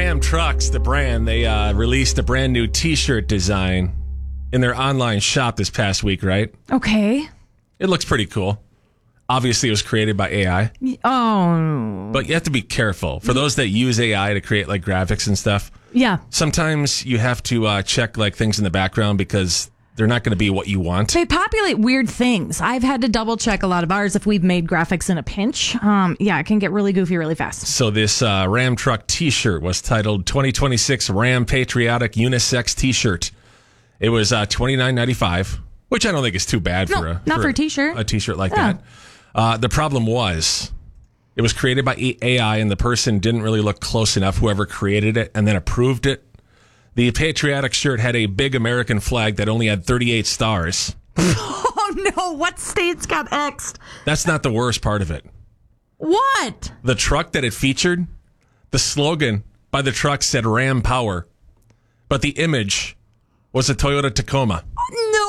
Ram Trucks, the brand, they released a brand new T-shirt design in their online shop this past week, right? Okay. It looks pretty cool. Obviously, it was created by AI. Oh. But you have to be careful. For those that use AI to create like graphics and stuff, Yeah. sometimes you have to check like things in the background because they're not going to be what you want. They populate weird things. I've had to double check a lot of ours if we've made graphics in a pinch. It can get really goofy really fast. So this Ram Truck T-shirt was titled 2026 Ram Patriotic Unisex T-shirt. It was $29.95, which I don't think is too bad for a T-shirt. A T-shirt like that. The problem was it was created by AI and the person didn't really look close enough, whoever created it, and then approved it. The patriotic shirt had a big American flag that only had 38 stars. Oh, no. What states got X'd? That's not the worst part of it. What? The truck that it featured, the slogan by the truck said Ram Power, but the image was a Toyota Tacoma. No.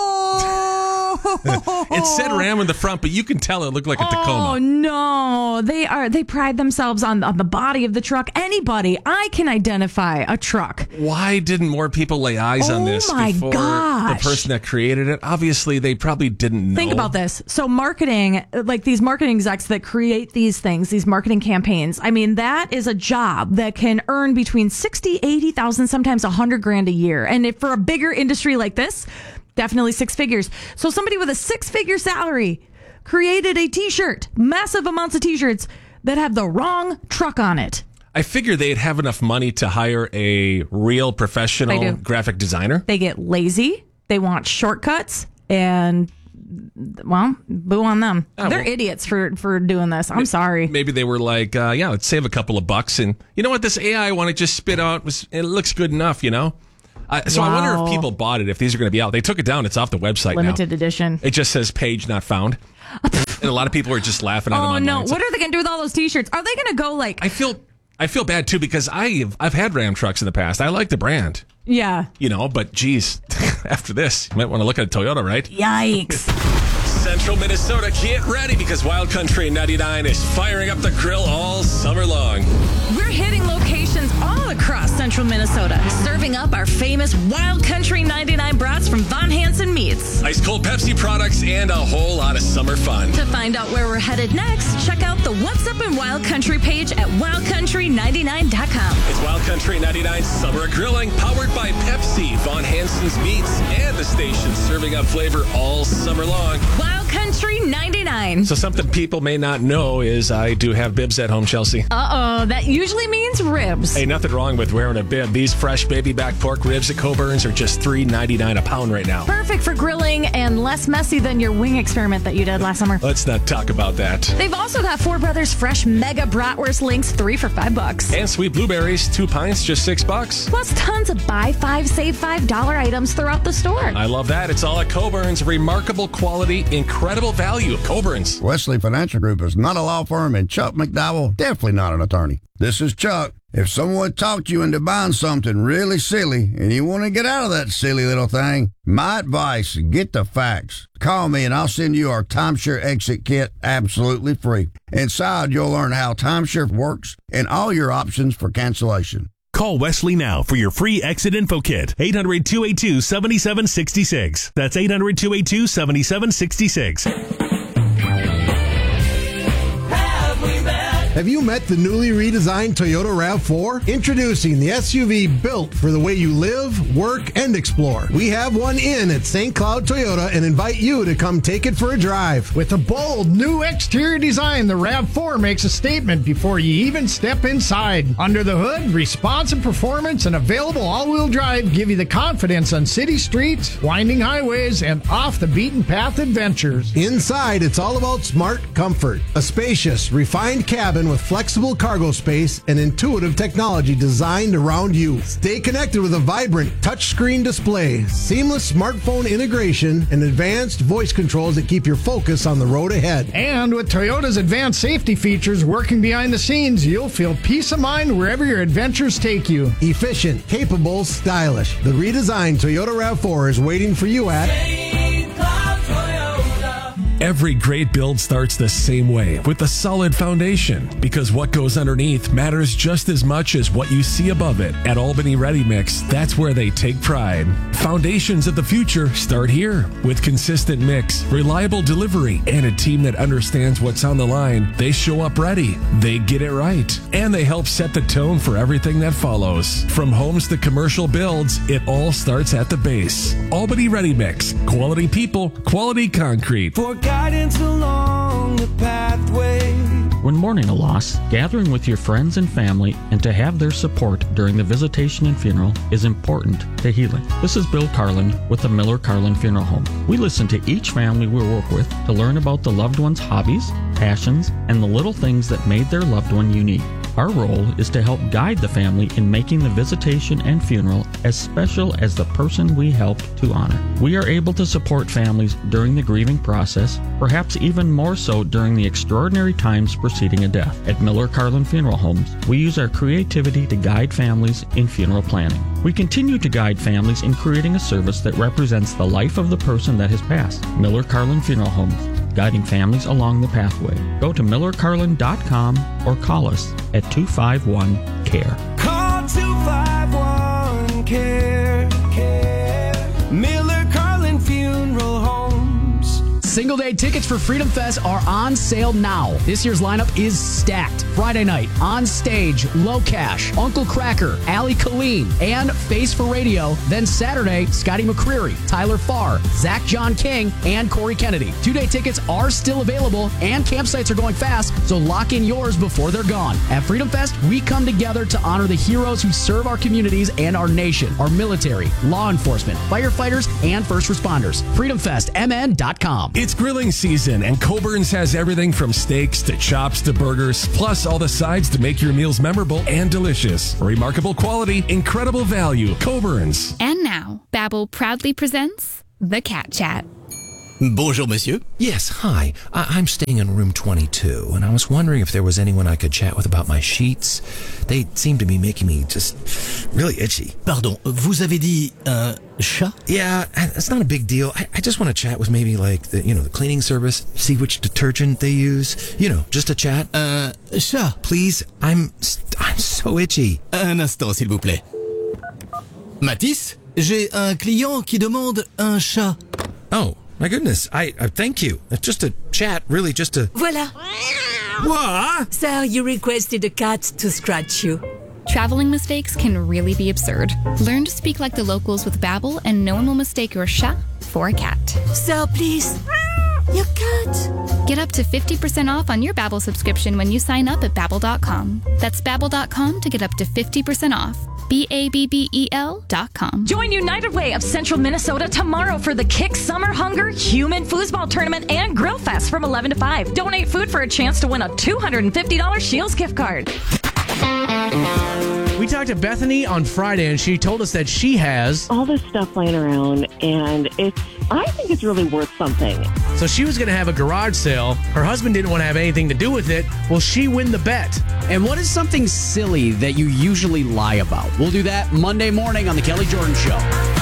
It said Ram in the front, but you can tell it looked like a Tacoma. Oh, no. They pride themselves on the body of the truck. Anybody, I can identify a truck. Why didn't more people lay eyes on this before gosh. the person that created it? Obviously, they probably didn't know. Think about this. So marketing, like these marketing execs that create these things, these marketing campaigns, I mean, that is a job that can earn between 60, 80,000, sometimes $100,000 a year. And if for a bigger industry like this, definitely six figures. So somebody with a six-figure salary created a T-shirt, massive amounts of T-shirts that have the wrong truck on it. I figure they'd have enough money to hire a real professional graphic designer. They get lazy. They want shortcuts. And, well, boo on them. They're idiots for doing this. I'm sorry. Maybe they were like, let's save a couple of bucks. And you know what? This AI want to just spit out, it looks good enough, you know? So I wonder if people bought it, if these are going to be out. They took it down. It's off the website Limited now. edition. It just says page not found. And a lot of people are just laughing at them online. Oh, no. What are they going to do with all those T-shirts? Are they going to go like... I feel bad, too, because I've had Ram trucks in the past. I like the brand. Yeah. You know, but geez, after this, you might want to look at a Toyota, right? Yikes. Central Minnesota, get ready because Wild Country 99 is firing up the grill all summer long. We're hitting locations all across central Minnesota, serving up our famous Wild Country 99 brats from Von Hansen Meats. Ice cold Pepsi products and a whole lot of summer fun. To find out where we're headed next, check out the What's Up in Wild Country page at wildcountry99.com. It's Wild Country 99 Summer Grilling, powered by Pepsi, Von Hansen's Meats, and the station serving up flavor all summer long. Wild Country 99. So something people may not know is I do have bibs at home, Chelsea. Uh-oh, that usually means ribs. Hey, nothing wrong with wearing a bib. These fresh baby back pork ribs at Coburn's are just $3.99 a pound right now. Perfect for grilling and less messy than your wing experiment that you did last summer. Let's not talk about that. They've also got Four Brothers fresh mega bratwurst links, 3 for $5. And sweet blueberries, 2 pints, just $6. Plus tons of buy 5, save $5 items throughout the store. I love that. It's all at Coburn's. Remarkable quality, incredible value. Coburn's. Wesley Financial Group is not a law firm, and Chuck McDowell definitely not an attorney. This is Chuck. If someone talked you into buying something really silly and you want to get out of that silly little thing, my advice, get the facts. Call me and I'll send you our timeshare exit kit absolutely free. Inside, you'll learn how timeshare works and all your options for cancellation. Call Wesley now for your free exit info kit. 800-282-7766. That's 800-282-7766. Have you met the newly redesigned Toyota RAV4? Introducing the SUV built for the way you live, work, and explore. We have one in at St. Cloud Toyota and invite you to come take it for a drive. With a bold new exterior design, the RAV4 makes a statement before you even step inside. Under the hood, responsive performance and available all-wheel drive give you the confidence on city streets, winding highways, and off-the-beaten-path adventures. Inside, it's all about smart comfort. A spacious, refined cabin with flexible cargo space and intuitive technology designed around you. Stay connected with a vibrant touchscreen display, seamless smartphone integration, and advanced voice controls that keep your focus on the road ahead. And with Toyota's advanced safety features working behind the scenes, you'll feel peace of mind wherever your adventures take you. Efficient, capable, stylish. The redesigned Toyota RAV4 is waiting for you at Every great build starts the same way, with a solid foundation, because what goes underneath matters just as much as what you see above it. At Albany Ready Mix, that's where they take pride. Foundations of the future start here. With consistent mix, reliable delivery, and a team that understands what's on the line, they show up ready. They get it right. And they help set the tone for everything that follows. From homes to commercial builds, it all starts at the base. Albany Ready Mix. Quality people, quality concrete. For guidance along the pathway. When mourning a loss, gathering with your friends and family and to have their support during the visitation and funeral is important to healing. This is Bill Carlin with the Miller Carlin Funeral Home. We listen to each family we work with to learn about the loved one's hobbies, passions, and the little things that made their loved one unique. Our role is to help guide the family in making the visitation and funeral as special as the person we help to honor. We are able to support families during the grieving process, perhaps even more so during the extraordinary times preceding a death. At Miller Carlin Funeral Homes, we use our creativity to guide families in funeral planning. We continue to guide families in creating a service that represents the life of the person that has passed. Miller Carlin Funeral Homes, guiding families along the pathway. Go to millercarlin.com or call us at 251-CARE. Call 251-CARE. Miller Carlin Funeral Homes. Single day tickets for Freedom Fest are on sale now. This year's lineup is stacked. Friday night, On Stage, Low Cash, Uncle Cracker, Ali Colleen, and Face for Radio. Then Saturday, Scotty McCreery, Tyler Farr, Zach John King, and Corey Kennedy. 2-day tickets are still available, and campsites are going fast, so lock in yours before they're gone. At Freedom Fest, we come together to honor the heroes who serve our communities and our nation, our military, law enforcement, firefighters, and first responders. FreedomFestMN.com. It's grilling season, and Coburn's has everything from steaks to chops to burgers, plus all the sides to make your meals memorable and delicious. Remarkable quality, incredible value. Coburn's. And now, Babbel proudly presents The Cat Chat. Bonjour, monsieur. Yes, hi. I'm staying in room 22, and I was wondering if there was anyone I could chat with about my sheets. They seem to be making me just really itchy. Pardon, vous avez dit un chat? Yeah, it's not a big deal. I just want to chat with maybe like the cleaning service, see which detergent they use. Just a chat. Chat. Please, I'm so itchy. Un instant, s'il vous plaît. Matisse, j'ai un client qui demande un chat. Oh. My goodness, I thank you. Just a chat, really, just a... Voilà. What? Sir, you requested a cat to scratch you. Traveling mistakes can really be absurd. Learn to speak like the locals with Babbel, and no one will mistake your chat for a cat. Sir, please. Your cat. Get up to 50% off on your Babbel subscription when you sign up at Babbel.com. That's Babbel.com to get up to 50% off. BABBEL.com. Join United Way of Central Minnesota tomorrow for the Kick Summer Hunger Human Foosball Tournament and Grill Fest from 11 to 5. Donate food for a chance to win a $250 Shields gift card. We talked to Bethany on Friday, and she told us that she has all this stuff laying around, and I think it's really worth something. So she was going to have a garage sale. Her husband didn't want to have anything to do with it. Will she win the bet? And what is something silly that you usually lie about? We'll do that Monday morning on The Kelly Jordan Show.